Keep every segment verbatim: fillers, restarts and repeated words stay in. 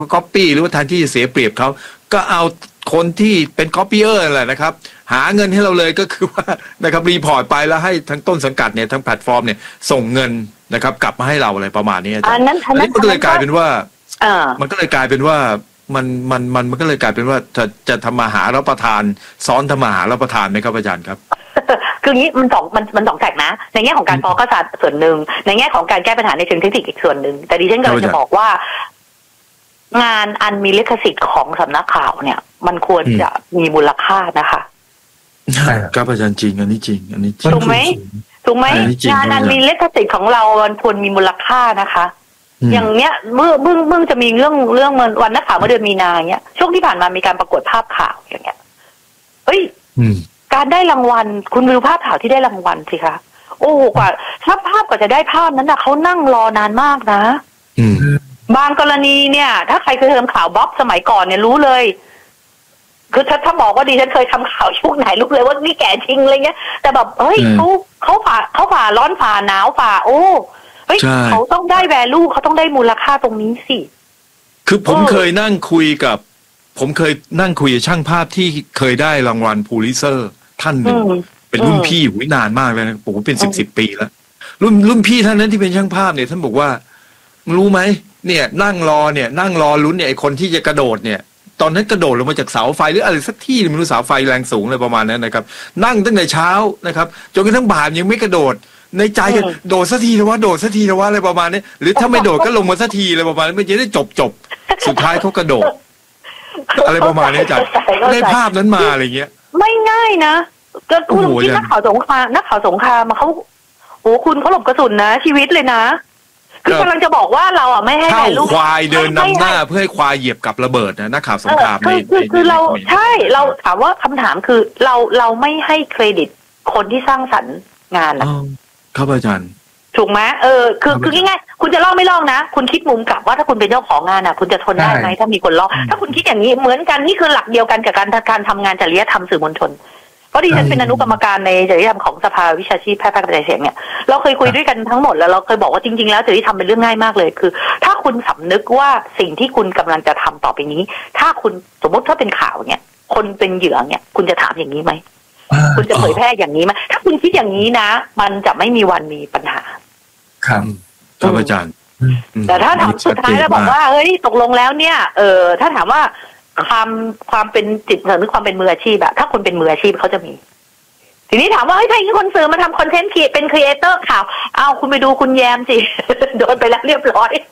ก๊อปปี้หรือว่าแทนที่จะเสียเปรียบเขาก็เอาคนที่เป็นก๊อปปี้เออร์แหละนะครับหาเงินให้เราเลยก็คือว่านะครับรีพอร์ตไปแล้วให้ทั้งต้นสังกัดเนี่ยทั้งแพลตฟอร์มเนี่ยส่งเงินนะครับกลับมาให้เราอะไรประมาณนี้อันนั้นอันนี้มันก็เลยกลายเป็นว่ามันก็เลยกลายเป็นว่ามันมันมันมันก็เลยกลายเป็นว่าจะจะทำมาหารับประทานซ้อนทำมาหารับประทานไหมครับอาจารย์ครับคืองี้มันสองมันมันสองแฉกนะในแง่ของการฟ้องก็ส่วนหนึ่งในแง่ของการแก้ปัญหาในเชิงเทคนิคอีกส่วนหนึ่งแต่ดิฉันกำลังจะบอกว่างานอันมีลิขสิทธิ์ของสำนักข่าวเนี่ยมันควรจะมีมูลค่านะคะใช่ครับอาจารย์จริงอันนี้จริงอันนี้ถูกไหมถูกไหมงานอันมีลิขสิทธิ์ของเรามันควรมีมูลค่านะคะอย่างเนี้ยเมื่อเมื่อเมื่อจะมีเรื่องเรื่องวันนักข่าวเมื่อเดือนมีนาเนี้ยช่วงที่ผ่านมามีการประกวดภาพข่าวอย่างเงี้ยเฮ้ยการได้รางวัลคุณดูภาพข่าวที่ได้รางวัลสิคะโอ้กว่าถ้าภาพกว่าจะได้ภาพนั้นนะเขานั่งรอนานมากนะบางกรณีเนี่ยถ้าใครเคยทำข่าวบล็อกสมัยก่อนเนี่ยรู้เลยคือถ้าถ้าบอกว่าดีฉันเคยทำข่าวช่วงไหนรู้เลยว่านี่แก่จริงอะไรเงี้ยแต่แบบเฮ้ยเขาเขาผ่าเขาผ่าร้อนผ่าหนาวผ่าโอ้เฮ้ยเขาต้องได้แวลูเขาต้องได้มูลค่าตรงนี้สิคือผมเคยนั่งคุยกับผมเคยนั่งคุยกับช่างภาพที่เคยได้รางวัลพูลิเซอร์ท่านหนึ่งเป็นรุ่นพี่หูนานมากเลยนะผมเป็นสิบสิบปีแล้วรุ่นรุ่นพี่ท่านนั้นที่เป็นช่างภาพเนี่ยท่านบอกว่ารู้ไหมเนี่ยนั่งรอเนี่ยนั่งรอลุ้นเนี่ยไอคนที่จะกระโดดเนี่ยตอนนั้นกระโดดลงมาจากเสาไฟหรืออะไรสักที่ไม่รู้เสาไฟแรงสูงอะไรประมาณนั้นนะครับนั่งตั้งแต่เช้านะครับจนกระทั่งบ่ายยังไม่กระโดดในใจกันโดดสักทีนะว่าโดดสักทีนะว่าอะไรประมาณนี้หรือถ้าไม่โดดก็ลงมาสักทีอะไรประมาณนี้ไม่จะได้จบจบสุดท้ายเขากระโดดอะไรประมาณนี้จัดได้ภาพนั้นมาอะไรเงี้ยไม่ง่ายนะก็คุณคิดนักข่าวสงครามนักข่าวสงครามมาเขาโอ้คุณเขาหลบกระสุนนะชีวิตเลยนะคือกำลังจะบอกว่าเราอ่ะไม่ให้แต่ลูกควายเดินนำหน้าเพื่อให้ควายเหยียบกับระเบิดนะนักข่าวสงครามคือคือคือเราใช่เราถามว่าคำถามคือเราเราไม่ให้เครดิตคนที่สร้างสรรค์งานนะครับอาจารย์ถูกไหมเออคือคือง่ายๆคุณจะลอกไม่ลอกนะคุณคิดมุมกลับว่าถ้าคุณเป็นเจ้าของงานอ่ะคุณจะทนได้ไหมถ้ามีคนลอกถ้าคุณคิดอย่างนี้เหมือนกันนี่คือหลักเดียวกันกับการการทำงานจริยธรรมสื่อมวลชนเพราะดิฉันเป็นอนุกรรมการในจริยธรรมของสภาวิชาชีพแพทย์แพทย์กระจายเสียงเนี่ยเราเคยคุยด้วยกันทั้งหมดแล้วเราเคยบอกว่าจริงๆแล้วจริยธรรมเป็นเรื่องง่ายมากเลยคือถ้าคุณสำนึกว่าสิ่งที่คุณกำลังจะทำต่อไปนี้ถ้าคุณสมมติถ้าเป็นข่าวเนี่ยคนเป็นเหยื่อเนี่ยคุณจะถามอย่างนี้ไหมคุณจะเผยแพร่อย่างนี้ไหมถ้าคุณคิดอย่างนี้นะมันจะไม่มีวันมีปัญหาครับครับอาจารย์แต่ถ้าถามสุดท้ายแล้วบอกว่าเฮ้ยตกลงแล้วเนี่ยเออถ้าถามว่าความความเป็นจิตสำนึกความเป็นมืออาชีพอะถ้าคุณเป็นมืออาชีพเขาจะมีทีนี้ถามว่าเฮ้ยถ้าอย่างนี้คนสื่อมาทำคอนเทนต์เป็นครีเอเตอร์ข่าวเอาคุณไปดูคุณแยมสิโดนไปแล้วเรียบร้อย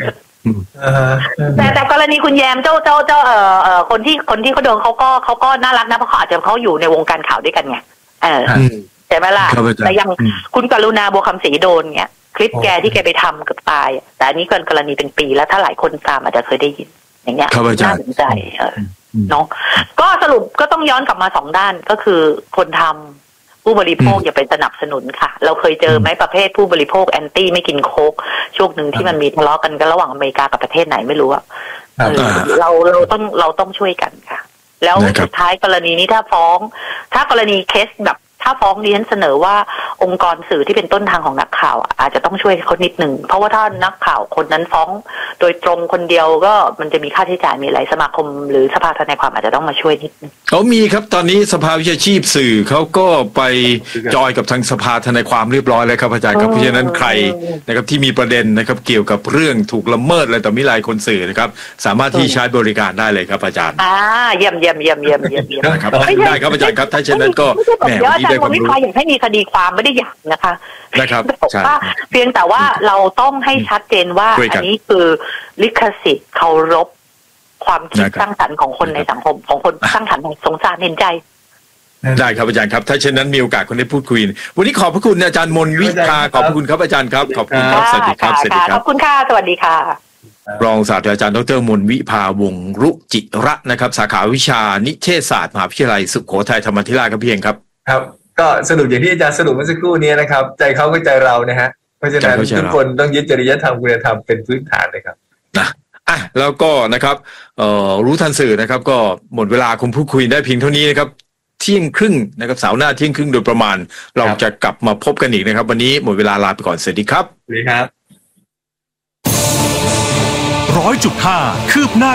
แต่แต่กรณีคุณแยมเจ้าเจ้าเจ้าเอ่อเอ่อคนที่คนที่เขาโดนเขาก็เขาก็น่ารักนะเพราะเขาอาจจะเขาอยู่ในวงการข่าวด้วยกันไงเออใช่ไหมล่ะแต่ยังคุณกรุณาบัวคำศรีโดนเงี้ยคลิปแกที่แกไปทำกับตายแต่อันนี้เกินกรณีเป็นปีแล้วถ้าหลายคนตามอาจจะเคยได้ยินอย่างเงี้ยน่าสนใจเออเนาะก็สรุปก็ต้องย้อนกลับมาสองด้านก็คือคนทำผู้บริโภคอย่าไปสนับสนุนค่ะเราเคยเจอไหมประเภทผู้บริโภคแอนตี้ไม่กินโค้กช่วงหนึ่งที่มันมีทะเลาะกันกันระหว่างอเมริกากับประเทศไหนไม่รู้อะเราเราต้องเราต้องช่วยกันค่ะแล้วสุดท้ายกรณีนี้ถ้าฟ้องถ้ากรณีเคสแบบถ้าฟ้องดิฉันเสนอว่าองค์กรสื่อที่เป็นต้นทางของนักข่าวอาจจะต้องช่วยเขานิดหนึ่งเพราะว่าถ้านักข่าวคนนั้นฟ้องโดยตรงคนเดียวก็มันจะมีค่าใช้จ่ายมีหลายสมาคมหรือสภาทนายความอาจจะต้องมาช่วยนิดนึงเขามีครับตอนนี้สภาวิชาชีพสื่อเขาก็ไปจอยกับทางสภาทนายความเรียบร้อยแล้วครับอาจารย์ครับเพราะฉะนั้นใครนะครับที่มีประเด็นนะครับเกี่ยวกับเรื่องถูกละเมิดอะไรต่อมิลายคนสื่อนะครับสามารถที่ใช้บริการได้เลยครับอาจารย์อ่าเยี่ยมเยี่ยมเยี่ยมเยี่ยมเยี่ยมเยี่ยมครับได้ครับอาจารย์ครับถ้าเช่นนั้นก็แหมวันนี้ได้ความรู้อยากให้มีคดีความไม่ได้อยากนะคะนะครับเพียงแต่ว่าเราต้องให้ชัดเจนว่าอันนี้คือลิขสิทธิ์เคารพความคิดสร้างสรรค์ของคนในสังคมของคนสร้างสรรค์สงสารเห็นใจได้ครับอาจารย์ครับถ้าเช่นนั้นมีโอกาสคนได้พูดคุยวันนี้ขอบพระคุณอาจารย์มนวิภาขอบคุณครับอาจารย์ครับขอบคุณครับสวัสดีครับสวัสดีครับขอบคุณค่ะสวัสดีค่ะรองศาสตราจารย์ดร.มนวิภาวงศ์รุจิระนะครับสาขาวิชานิเทศศาสตร์มหาวิทยาลัยสุโขทัยธรรมาธิราชครับพี่เองครับครับก็สรุปอย่างที่อาจารย์สรุปเมื่อสักครู่นี้นะครับใจเขาก็ใจเรานะฮะเพราะฉะนั้นทุกคนต้องยึดจริยธรรมคุณธรรมเป็นพื้นฐานเลยครับนะอ่ะแล้วก็นะครับเอ่อรู้ทันสื่อนะครับก็หมดเวลาคุณพูดคุยได้เพียงเท่านี้นะครับเที่ยงครึ่งนะครับเสาร์หน้าเที่ยงครึ่งโดยประมาณเราจะกลับมาพบกันอีกนะครับวันนี้หมดเวลาลาไปก่อนสวัสดีครับสวัสดีครับร้อยจุดห้าคืบหน้า